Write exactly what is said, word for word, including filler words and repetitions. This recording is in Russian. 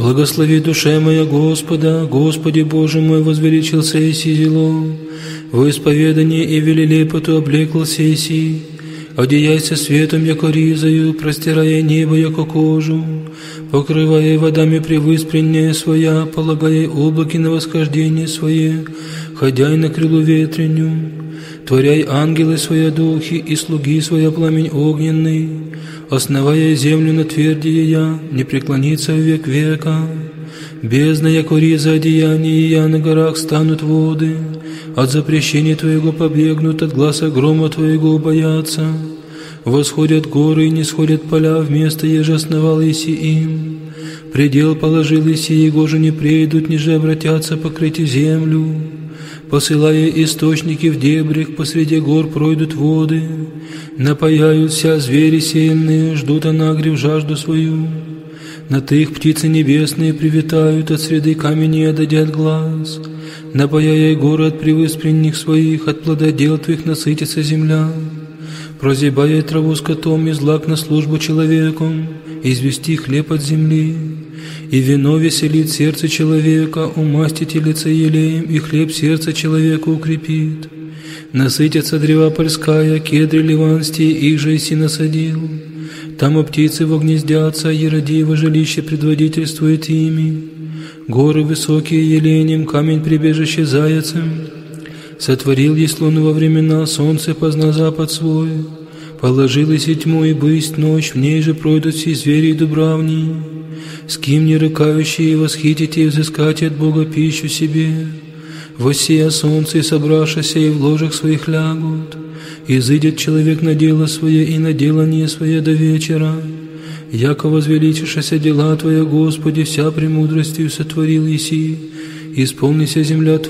Благослови душе моя Господа, Господи Боже мой, возвеличился еси зело, во исповедании и велилепоту облеклся еси, одеяйся светом, яко ризою, простирая небо, яко кожу, покрывая водами превыспреннее своя, полагая облаки на восхождение свое, ходяй на крылу ветреню, творяй ангелы свои духи и слуги своя пламень огненный, основая землю на твердие я, не преклонится в век века. Бездна, яко риза одеяния, я на горах станут воды, от запрещения Твоего побегнут, от гласа грома Твоего боятся. Восходят горы и не сходят поля, вместо еже основал еси им. Предел положил еси, его же не прейдут, ниже обратятся покрыть землю. Посылая источники в дебрях, посреди гор пройдут воды, напаяются звери сильные, ждут анагрев жажду свою. На их птицы небесные привитают, от среды каменей отойдят глаз. Напаяя горы от превыспренних своих, от плододел Твоих насытится земля. Прозябая траву скотом и злак на службу человеку, извести хлеб от земли. И вино веселит сердце человека, умастит лица елеем, и хлеб сердце человека укрепит. Насытятся древа польская, кедры ливанские, их же иси насадил. Там и птицы вогнездятся, еродиево жилище предводительствует ими. Горы высокие еленем, камень прибежище заяцем. Сотворил есть луну во времена, солнце позна запад свой. Положил еси тьму и бысть ночь, в ней же пройдут все звери и дубравни. С кем не рыкающие восхитите и взыскать от Бога пищу себе. Воссия солнце и собравшися, и в ложах своих лягут. Изыдет человек на дело свое и на делание свое до вечера. Яко возвеличишься дела Твоя, Господи, вся премудростью сотворил еси, исполнися земля Твоя.